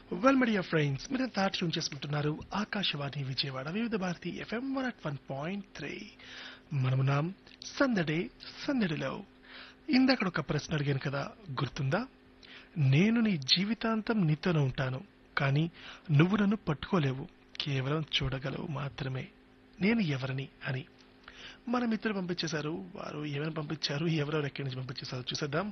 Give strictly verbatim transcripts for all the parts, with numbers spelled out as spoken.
Well media friends మీరంతా tune చేసుకుంటున్నారు ఆకాశవాణి విజయవాడ వివిధ Bharati FM one at one point three మనమున్నాం సందడే సందడిలో. ఇందాక ఒక ప్రశ్న అడిగాను కదా, గుర్తుందా? నేను నీ జీవితాంతం నీతోనే ఉంటాను, కానీ నువ్వు నన్ను పట్టుకోలేవు, కేవలం చూడగలవు మాత్రమే. నేను ఎవరిని అని మన మిత్రులు పంపించేశారు. వారు ఏమైనా పంపించారు, ఎవరెవరు ఎక్కడి నుంచి పంపించేశారు చూసేద్దాం.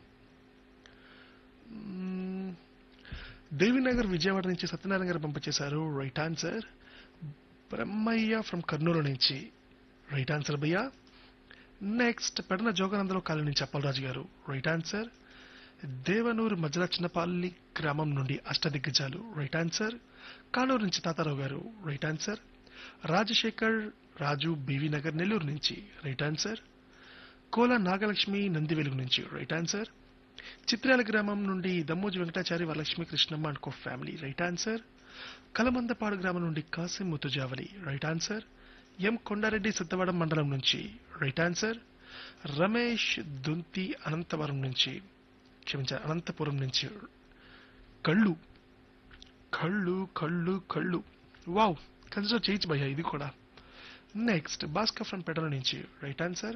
మ్మ్. దేవినగర్ విజయవాడ నుంచి సత్యనారాయణ గారు పంపించేశారు. Right answer. Brahmaiah from Kurnool నుంచి రైట్ ఆన్సర్ భయ్య. నెక్స్ట్ పెడన జోగానందలో కాలనీ నుంచి అప్పలరాజు గారు రైట్ ఆన్సర్. దేవనూరు మధ్యల చిన్నపల్లి గ్రామం నుండి అష్టదిగ్గజాలు రైట్ ఆన్సర్. కానూరు నుంచి తాతారావు గారు రైట్ ఆన్సర్. రాజశేఖర్ రాజు బీవీ నగర్ నెల్లూరు నుంచి రైట్ ఆన్సర్. కోల నాగలక్ష్మి నంది వెలుగు నుంచి రైట్ ఆన్సర్. చిత్రాల గ్రామం నుండి Dammoji Venkatachari Varalakshmi Krishnamma and co family right answer. Kalamandapadu గ్రామం నుండి కాసిం ముతుజావలి రైట్ ఆన్సర్. ఎం కొండారెడ్డి సిద్ధవడం మండలం నుంచి రైట్ ఆన్సర్. రమేష్ దుంతి అనంతవరం నుంచి క్షమించారు అనంతపురం నుంచి కళ్ళు కళ్ళు కళ్ళు కళ్ళు వావ్ కన్సిడర్ చేయొచ్చు భయ్యా ఇది కూడా. నెక్స్ట్ భాస్కర్ ఫ్రమ్ పెడల నుంచి రైట్ ఆన్సర్.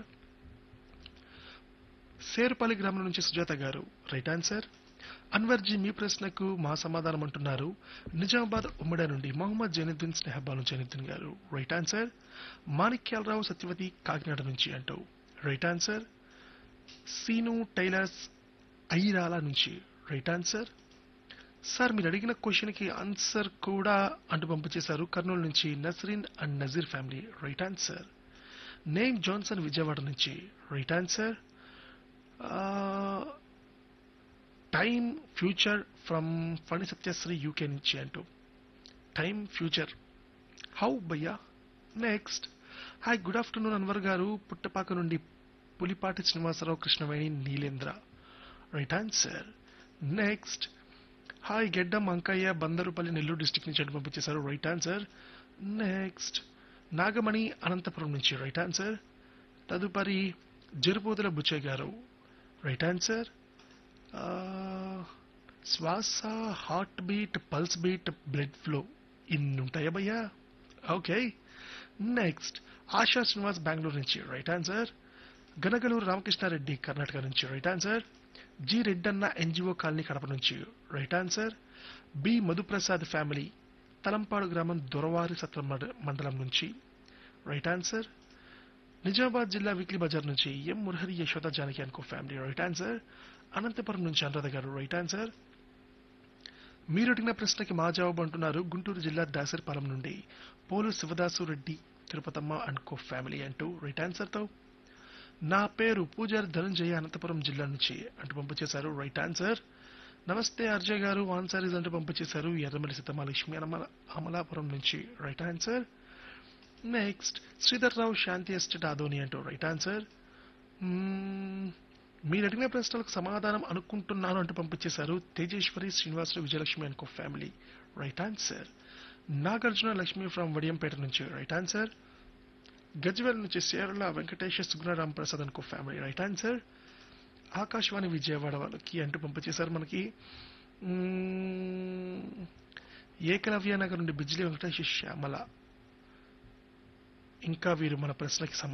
సేరుపల్లి గ్రామం నుంచి సుజాత గారు రైట్ ఆన్సర్. అన్వర్జీ మీ ప్రశ్నకు మా సమాధానం అంటున్నారు. నిజామాబాద్ ఉమ్మడి నుండి మొహమ్మద్ జైనుద్దీన్ స్నేహబాను జైనుద్దీన్ గారు రైట్ ఆన్సర్. మాణిక్యాలరావు సత్యవతి కాకినాడ నుంచి అంటూ right answer. Scene tailors Irala నుంచి రైట్ ఆన్సర్. సార్ మీరు అడిగిన క్వశ్చన్ కి ఆన్సర్ కూడా అంటూ పంపించేశారు కర్నూలు నుంచి Nasreen and Nazir family right answer. Name Johnson Vijayawada నుంచి right answer. Time future from Phani Satyasri UK నుంచి అంటూ టైమ్ ఫ్యూచర్ హౌ భయ్యా. Next hi good afternoon Anwar గారు పుట్టపాక నుండి Pulipati Srinivasarao Krishnaveni Neelendra right answer. Next hi గెడ్డం అంకయ్య బందరుపల్లి నెల్లూరు డిస్టిక్ నుంచి అటు పంపించేశారు right answer. Next Nagamani Anantapuram నుంచి రైట్ ఆన్సర్. తదుపరి జరుపోతుల బుచ్చయ్య గారు రైట్ ఆన్సర్. శ్వాస heart beat pulse beat blood flow ఇన్ని ఉంటాయా భయ్యా? ఓకే. నెక్స్ట్ ఆశా శ్రీనివాస్ బెంగళూరు నుంచి రైట్ ఆన్సర్. గనగలూరు రామకృష్ణారెడ్డి కర్ణాటక నుంచి right answer. G Reddanna NGO colony Kadapa నుంచి right answer. B Madhu Prasad family Talampadu గ్రామం దొరవారి సత్ర మండలం నుంచి రైట్ ఆన్సర్. నిజామాబాద్ జిల్లా వీక్లీ బజార్ నుంచి ఎం మురహరి యశోద జానకి అనుకో ఫ్యామిలీ రైట్ ఆన్సర్. అనంతపురం నుంచి అనురాధ గారు రైట్ ఆన్సర్. మీరు అడిగిన ప్రశ్నకి మా జవాబు అంటున్నారు గుంటూరు జిల్లా దాసరిపాలెం నుండి pole Sivadasu Reddy Tirupatamma and co family అంటూ రైట్ ఆన్సర్ తో. నా పేరు పూజారి ధనంజయ అనంతపురం జిల్లా నుంచి అంటూ పంపించేశారు రైట్ ఆన్సర్. నమస్తే అర్జయ్ గారు ఆన్సర్ ఇస్ అంటూ పంపించేశారు ఎర్రమల్లి సీతమాలక్ష్మి అమల అమలాపురం నుంచి రైట్ ఆన్సర్. నెక్స్ట్ శ్రీధర్ రావు శాంతి ఎస్టేట్ ఆదోని అంటూ రైట్ ఆన్సర్. మీరు అడిగిన ప్రశ్నలకు సమాధానం అనుకుంటున్నాను అంటూ పంపించేశారు తేజేశ్వరి శ్రీనివాసులు విజయలక్ష్మి అనుకో family right answer. Nagarjuna Lakshmi from Vadiyampeta నుంచి రైట్ ఆన్సర్. గజ్వేల్ నుంచి సేరల వెంకటేష్ సుగుణరాం ప్రసాద్ అనుకో family right answer. Akashvani Vijayawada వాళ్ళకి అంటూ పంపించేశారు మనకి ఏకలవ్య నగర్ నుండి బిజ్లీ వెంకటేష్ శ్యామల. ఇంకా వీరు మన ప్రశ్నకి